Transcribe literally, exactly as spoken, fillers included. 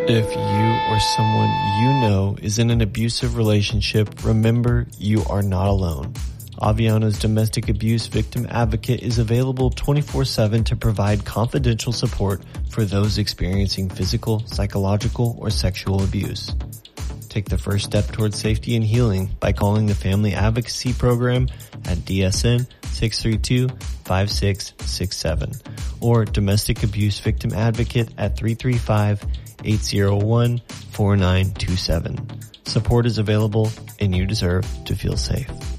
If you or someone you know is in an abusive relationship, remember you are not alone. Aviano's Domestic Abuse Victim Advocate is available twenty-four seven to provide confidential support for those experiencing physical, psychological, or sexual abuse. Take the first step towards safety and healing by calling the Family Advocacy Program at D S N six three two, five six six seven or Domestic Abuse Victim Advocate at three three five, eight zero one, four nine two seven. Support is available and you deserve to feel safe.